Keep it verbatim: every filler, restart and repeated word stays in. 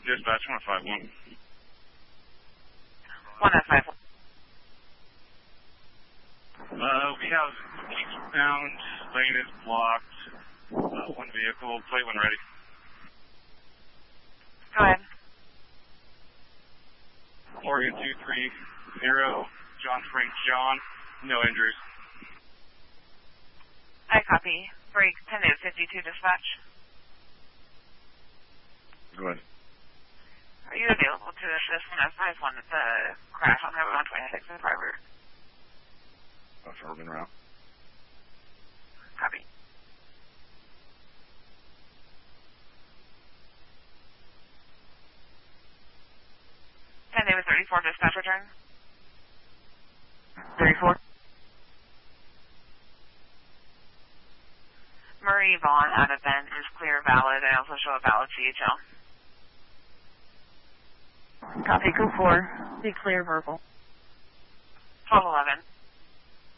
dispatch, one five one. one oh five one. Uh, we have eastbound, lane is blocked, uh, one vehicle, plate when ready. Go ahead. Oregon two three zero, John Frank John, no injuries. I copy. Break ten eight fifty-two dispatch. Go ahead. Are you available to assist when I five one at the crash on Highway one twenty-six in Harvard? Off urban route. Copy. ten David thirty-four dispatch return. thirty-four. Murray Vaughn out of Bend is clear valid. I also show a valid C H L. Copy, go four. Be clear verbal. twelve eleven.